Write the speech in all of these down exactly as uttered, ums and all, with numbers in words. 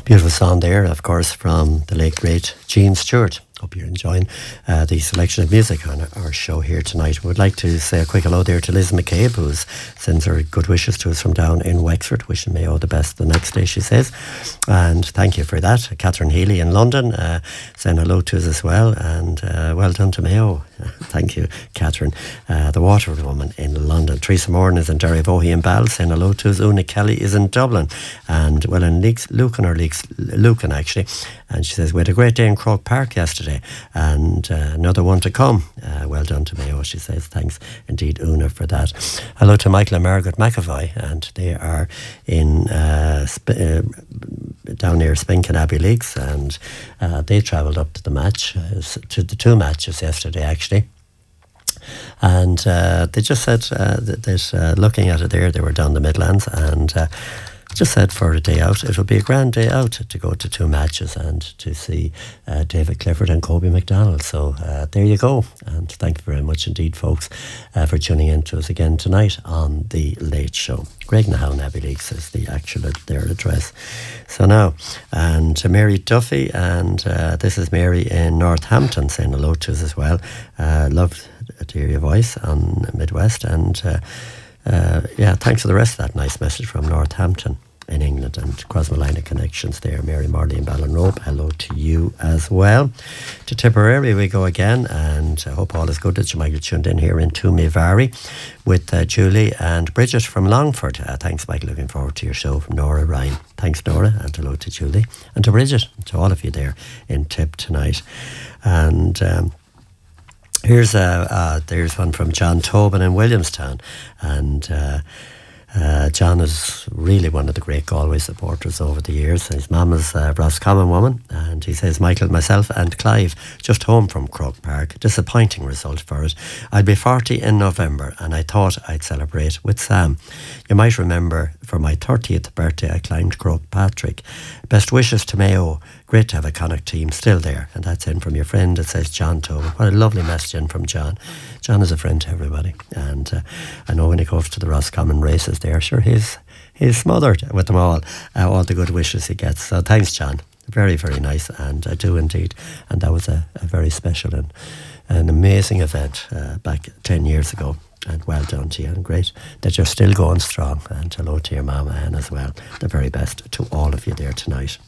Beautiful song there, of course, from the late great Gene Stewart. Hope you're enjoying uh, the selection of music on our, our show here tonight. We'd like to say a quick hello there to Liz McCabe, who sends her good wishes to us from down in Wexford, wishing Mayo the best the next day, she says. And thank you for that. Catherine Healy in London, uh, saying hello to us as well. And uh, well done to Mayo. Thank you, Catherine. Uh, the Waterford woman in London. Teresa Moran is in Derry Vohey in Ball, saying hello to us. Una Kelly is in Dublin. And well, in Leaks, Lucan or Leaks, Lucan actually. And she says, we had a great day in Croke Park yesterday, and uh, another one to come. Uh, well done to Mayo, she says. Thanks indeed, Una, for that. Hello to Michael and Margaret McAvoy, and they are in uh, Sp- uh, down near Spinkin Abbey Leaks, and uh, they travelled up to the match, uh, to the two matches yesterday, actually. And uh, they just said uh, that, that uh, looking at it there, they were down the Midlands, and uh, just said for a day out, it will be a grand day out to go to two matches and to see uh, David Clifford and Kobe McDonald. So uh, there you go. And thank you very much indeed, folks, uh, for tuning in to us again tonight on The Late Show. Greg Nahown Abbey Leaks is the actual their address. So now, and to Mary Duffy, and uh, this is Mary in Northampton saying hello to us as well. Uh, love to hear your voice on Midwest, and uh, uh, yeah, thanks for the rest of that nice message from Northampton in England, and Crossmolina connections there. Mary Marley and Ballinrobe, hello to you as well. To Tipperary we go again, and I hope all is good that you might have tuned in here in Toomevary with uh, Julie and Bridget from Longford. Uh, thanks, Mike. Looking forward to your show from Nora Ryan. Thanks, Nora, and hello to Julie and to Bridget, and to all of you there in Tip tonight. And um, here's uh, uh, there's one from John Tobin in Williamstown, and uh, Uh, John is really one of the great Galway supporters over the years. His mum is a Roscommon woman, and he says, Michael, myself and Clive just home from Croke Park. Disappointing result for it. I'll be forty in November, and I thought I'd celebrate with Sam. You might remember for my thirtieth birthday I climbed Croke Patrick. Best wishes to Mayo. Great to have a Connacht team still there. And that's in from your friend, it says John Tobin. What a lovely message in from John. John is a friend to everybody, and uh, I know when he goes to the Roscommon races there, sure he's he's smothered with them all, uh, all the good wishes he gets. So thanks, John. Very, very nice, and I do indeed. And that was a, a very special and an amazing event uh, back ten years ago. And well done to you, and great that you're still going strong. And hello to your mama Anne as well. The very best to all of you there tonight.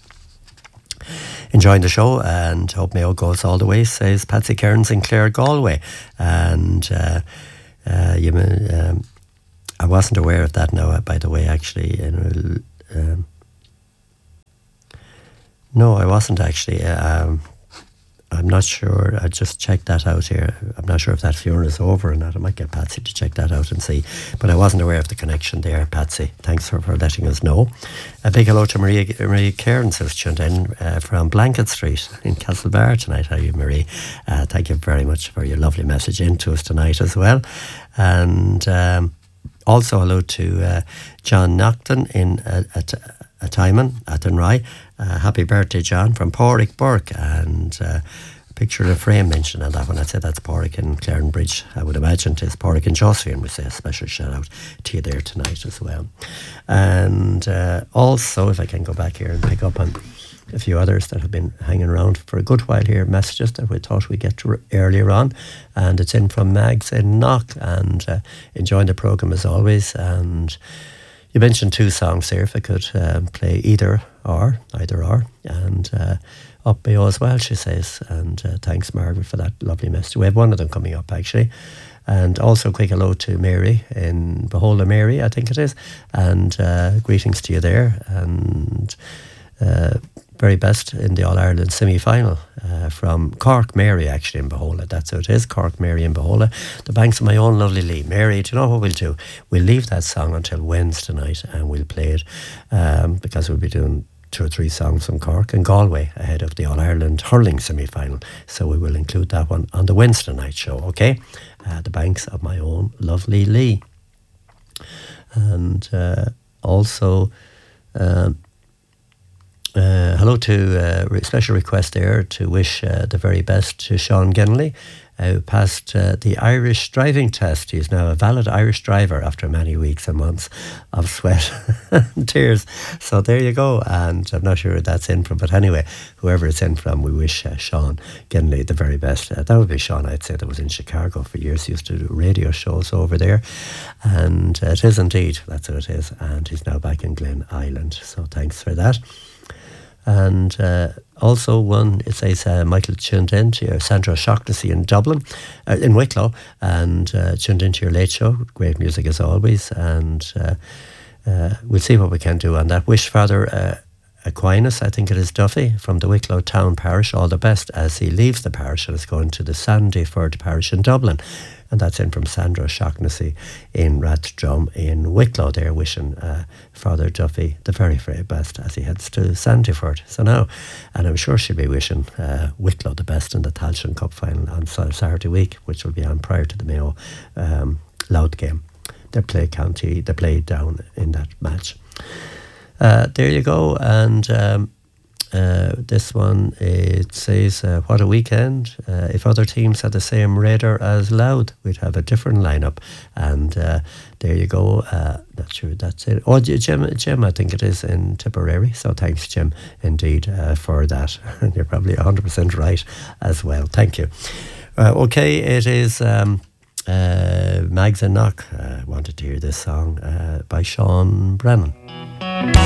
Enjoying the show, and hope Mayo goes all the way, says Patsy Cairns in Clare, Galway. And uh, uh, you, um, I wasn't aware of that now, by the way, actually. In, um, no, I wasn't actually. Um, I'm not sure. I just checked that out here. I'm not sure if that funeral is over or not. I might get Patsy to check that out and see. But I wasn't aware of the connection there, Patsy. Thanks for, for letting us know. A big hello to Maria, Maria Cairns, who's tuned in uh, from Blanket Street in Castlebar tonight. How are you, Marie? Uh, thank you very much for your lovely message into us tonight as well. And um, also hello to uh, John Nocton in uh, at a Timon, Athenry. Uh, happy birthday, John, from Porrick Burke, and uh, a picture of a frame mentioned on that one. I'd say that's Porrick and Clarenbridge. I would imagine it is Porrick and Josephine. We say a special shout out to you there tonight as well. And uh, also, if I can go back here and pick up on a few others that have been hanging around for a good while here, messages that we thought we'd get to earlier on, and it's in from Mags in Knock, and uh, enjoying the programme as always. And you mentioned two songs there, if I could um, play either or, either or, and uh, Up Mayo as well, she says. And uh, thanks, Margaret, for that lovely message. We have one of them coming up, actually. And also a quick hello to Mary in Beholder Mary, I think it is. And uh, greetings to you there. And uh, very best in the All-Ireland semi-final uh, from Cork Mary, actually, in Beholder. That's how it is, Cork Mary in Beholder. The banks of my own lovely Lee. Mary, do you know what we'll do? We'll leave that song until Wednesday night, and we'll play it um, because we'll be doing two or three songs from Cork and Galway ahead of the All-Ireland hurling semi-final. So we will include that one on the Wednesday night show, okay? Uh, the banks of my own lovely Lee. And uh, also... Um, Uh, hello to uh, special request there to wish uh, the very best to Sean Genley, uh, who passed uh, the Irish driving test. He's now a valid Irish driver after many weeks and months of sweat and tears. So there you go. And I'm not sure who that's in from, but anyway, whoever it's in from, we wish uh, Sean Genley the very best. Uh, that would be Sean, I'd say, that was in Chicago for years. He used to do radio shows over there. And uh, it is indeed, that's who it is. And he's now back in Glen Island. So thanks for that. And uh, also one, it says uh, Michael tuned in to your Sandra O'Shaughnessy in Dublin, uh, in Wicklow, and uh, tuned into your late show. Great music as always. And uh, uh, we'll see what we can do on that. Wish Father uh, Aquinas, I think it is Duffy, from the Wicklow Town Parish, all the best as he leaves the parish and is going to the Sandyford Parish in Dublin. And that's in from Sandra O'Shaughnessy in Rathdrum in Wicklow. They're wishing uh, Father Duffy the very, very best as he heads to Sandyford. So now, and I'm sure she'll be wishing uh, Wicklow the best in the Tailteann Cup final on Saturday week, which will be on prior to the Mayo um, Louth game. They play County, they play down in that match. Uh, there you go. And um, Uh, this one, it says, uh, what a weekend. Uh, if other teams had the same radar as Louth, we'd have a different lineup. And uh, there you go. Uh, not sure that's it. Oh, Jim, Jim, I think it is in Tipperary. So thanks, Jim, indeed, uh, for that. And you're probably one hundred percent right as well. Thank you. Uh, okay, it is um, uh, Mags and Knock. I uh, wanted to hear this song uh, by Sean Brennan.